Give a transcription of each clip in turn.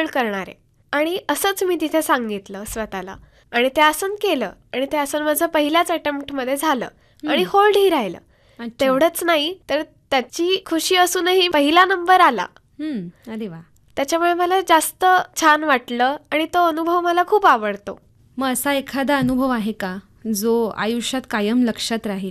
जवळ करणार आहे. आणि असंच मी तिथे सांगितलं स्वतःला आणि ते आसन केलं आणि ते आसन माझं पहिल्याच अटेम्प्टमध्ये झालं आणि होल्डही राहिलं. तेवढंच नाही तर त्याची खुशी असूनही पहिला नंबर आला. अरे वा. त्याच्यामुळे मला जास्त छान वाटलं आणि तो अनुभव मला खूप आवडतो. मग असा एखादा अनुभव आहे का जो आयुष्यात कायम लक्षात राहील?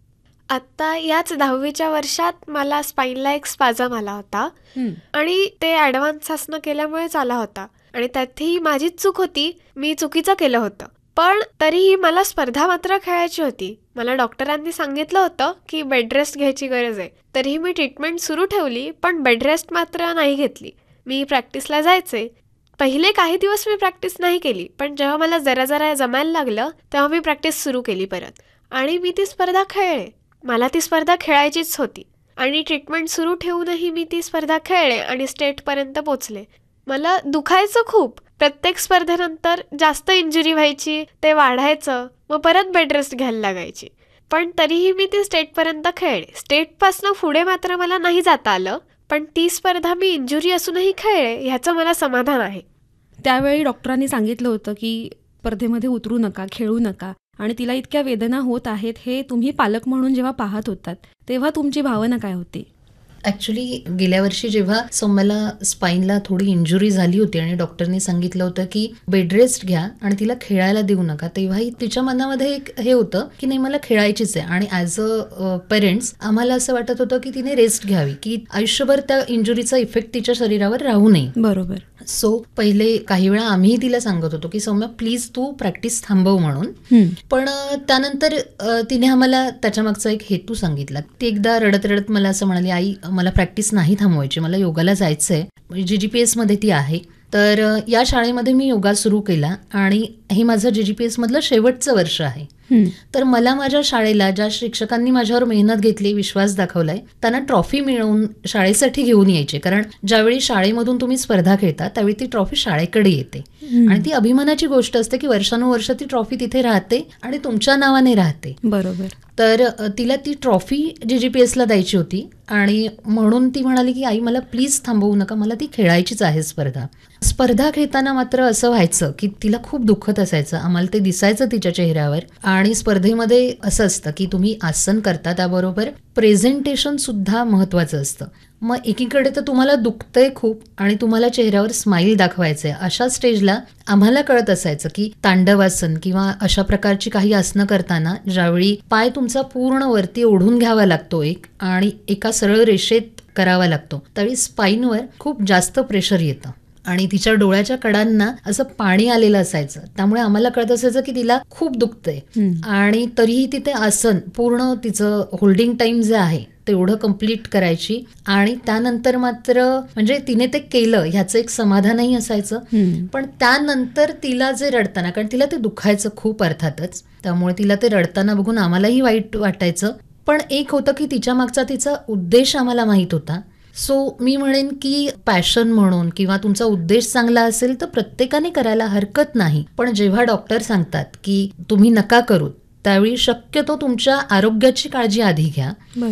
आत्ता याच 10वीच्या वर्षात मला स्पाईनला एक स्पाझम आला होता आणि ते ॲडव्हान्स आसनं केल्यामुळेच आला होता आणि त्यातही माझीच चूक होती, मी चुकीचं केलं होतं. पण तरीही मला स्पर्धा मात्र खेळायची होती. मला डॉक्टरांनी सांगितलं होतं की बेड रेस्ट घ्यायची गरज आहे. तरीही मी ट्रीटमेंट सुरू ठेवली पण बेड रेस्ट मात्र नाही घेतली. मी प्रॅक्टिसला जायचे. पहिले काही दिवस मी प्रॅक्टिस नाही केली पण जेव्हा मला जरा जरा जमायला लागलं तेव्हा मी प्रॅक्टिस सुरू केली परत आणि मी ती स्पर्धा खेळले. मला ती स्पर्धा खेळायचीच होती आणि ट्रीटमेंट सुरू ठेवूनही मी ती स्पर्धा खेळले आणि स्टेटपर्यंत पोचले. मला दुखायचं खूप. प्रत्येक स्पर्धेनंतर जास्त इंजुरी व्हायची, ते वाढायचं, मग परत बेड रेस्ट घ्यायला लागायची. पण तरीही मी ती स्टेटपर्यंत खेळले. स्टेटपासनं पुढे मात्र मला नाही जाता आलं पण ती स्पर्धा मी इंजुरी असूनही खेळले ह्याचं मला समाधान आहे. त्यावेळी डॉक्टरांनी सांगितलं होतं की स्पर्धेमध्ये उतरू नका, खेळू नका आणि तिला इतक्या वेदना होत आहेत हे तुम्ही पालक म्हणून जेव्हा पाहत होतात तेव्हा तुमची भावना काय होती? ॲक्च्युली गेल्या वर्षी जेव्हा सौम्याला स्पाईनला थोडी इंजुरी झाली होती आणि डॉक्टरने सांगितलं होतं की बेड रेस्ट घ्या आणि तिला खेळायला देऊ नका, तेव्हाही तिच्या मनामध्ये एक हे होतं की नाही मला खेळायचीच आहे आणि ॲज अ पेरेंट्स आम्हाला असं वाटत होतं की तिने रेस्ट घ्यावी, की आयुष्यभर त्या इंजुरीचा इफेक्ट तिच्या शरीरावर राहू नये. बरोबर. सो पहिले काही वेळा आम्हीही तिला सांगत होतो की सौम्या प्लीज तू प्रॅक्टिस थांबव म्हणून. पण त्यानंतर तिने आम्हाला त्याच्यामागचा एक हेतू सांगितला. ती एकदा रडत रडत मला असं म्हणाली, आई मला प्रॅक्टिस नाही थांबवायची, मला योगाला जायचंय. GGPS मध्ये ती आहे. तर या शाळेमध्ये मी योगा सुरू केला आणि हे माझं GGPS मधलं शेवटचं वर्ष आहे. तर मला माझ्या शाळेला ज्या शिक्षकांनी माझ्यावर मेहनत घेतली, विश्वास दाखवलाय, त्यांना ट्रॉफी मिळवून शाळेसाठी घेऊन यायचे. कारण ज्यावेळी शाळेमधून तुम्ही स्पर्धा खेळता त्यावेळी ती ट्रॉफी शाळेकडे येते आणि ती अभिमानाची गोष्ट असते की वर्षानुवर्ष ती ट्रॉफी तिथे राहते आणि तुमच्या नावाने राहते. बरोबर. तर तिला ती ट्रॉफी GGPSला द्यायची होती आणि म्हणून ती म्हणाली की आई मला प्लीज थांबवू नका, मला ती खेळायचीच आहे स्पर्धा. स्पर्धा खेळताना मात्र असं व्हायचं की तिला खूप दुखत असायचं, आम्हाला ते दिसायचं तिच्या चेहऱ्यावर. आणि स्पर्धेमध्ये असं असतं की तुम्ही आसन करता त्याबरोबर प्रेझेंटेशन सुद्धा महत्त्वाचं असतं. मग एकीकडे तर तुम्हाला दुखतंय खूप आणि तुम्हाला चेहऱ्यावर स्माईल दाखवायचंय, अशा स्टेजला आम्हाला कळत असायचं की तांडवासन किंवा अशा प्रकारची काही आसनं करताना ज्यावेळी पाय तुमचा पूर्ण वरती ओढून घ्यावा लागतो एक आणि एका सरळ रेषेत करावा लागतो, त्यावेळी स्पाईनवर खूप जास्त प्रेशर येतं आणि तिच्या डोळ्याच्या कडांना असं पाणी आलेलं असायचं. त्यामुळे आम्हाला कळत असायचं की तिला खूप दुखतंय आणि तरीही तिथे आसन पूर्ण तिचं होल्डिंग टाइम जे आहे तेवढं कम्प्लीट करायची आणि त्यानंतर मात्र म्हणजे तिने ते केलं ह्याचं एक समाधानही असायचं. पण त्यानंतर तिला जे रडताना, कारण तिला ते दुखायचं खूप अर्थातच, त्यामुळे तिला ते रडताना बघून आम्हालाही वाईट वाटायचं. पण एक होतं की तिच्या मागचा तिचा उद्देश आम्हाला माहीत होता. सो मी म्हणेन की पॅशन म्हणून किंवा तुमचा उद्देश चांगला असेल तर प्रत्येकाने करायला हरकत नाही. पण जेव्हा डॉक्टर सांगतात की तुम्ही नका करू त्यावेळी शक्यतो तुमच्या आरोग्याची काळजी आधी घ्या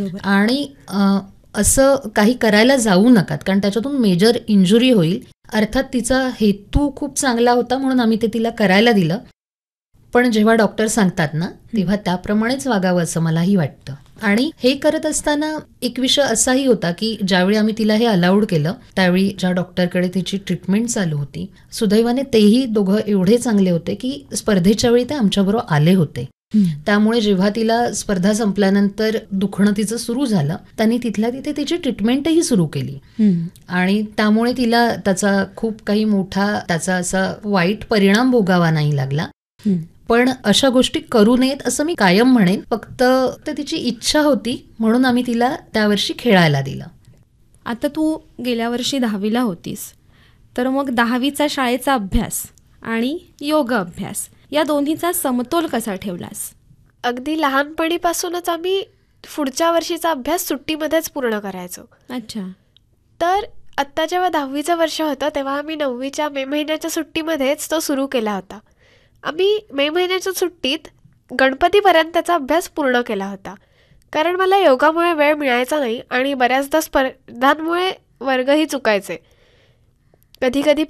आणि असं काही करायला जाऊ नका, कारण त्याच्यातून मेजर इंजुरी होईल. अर्थात तिचा हेतू खूप चांगला होता म्हणून आम्ही ते तिला करायला दिलं. पण जेव्हा डॉक्टर सांगतात ना तेव्हा त्याप्रमाणेच वागावं असं मलाही वाटतं. आणि हे करत असताना एक विषय असाही होता की ज्यावेळी आम्ही तिला हे अलाउड केलं त्यावेळी ज्या डॉक्टरकडे तिची ट्रीटमेंट चालू होती, सुदैवाने तेही दोघं एवढे चांगले होते की स्पर्धेच्या वेळी ते आमच्याबरोबर आले होते. त्यामुळे जेव्हा तिला स्पर्धा संपल्यानंतर दुखणं तिचं सुरू झालं त्यांनी तिथल्या तिथे तिची ट्रीटमेंटही सुरू केली आणि त्यामुळे तिला त्याचा खूप काही मोठा त्याचा असा वाईट परिणाम भोगावा नाही लागला. पण अशा गोष्टी करू नयेत असं मी कायम म्हणेन. फक्त तिची इच्छा होती म्हणून आम्ही तिला त्यावर्षी खेळायला दिलं. आता तू गेल्या वर्षी 10वीला होतीस, तर मग 10वीचा शाळेचा अभ्यास आणि योग अभ्यास या दोन्हीचा समतोल कसा ठेवलास? अगदी लहानपणीपासूनच आम्ही पुढच्या वर्षीचा अभ्यास सुट्टीमध्येच पूर्ण करायचो. अच्छा. तर आत्ता जेव्हा 10वीचं वर्ष होतं तेव्हा आम्ही 9वीच्या मे महिन्याच्या सुट्टीमध्येच तो सुरू केला होता. आम्ही मे महिन्याच्या सुट्टीत गणपतीपर्यंतचा अभ्यास पूर्ण केला होता, कारण मला योगामुळे वेळ मिळायचा नाही आणि बऱ्याचदा स्पर्धांमुळे वर्गही चुकायचे. कधी कधी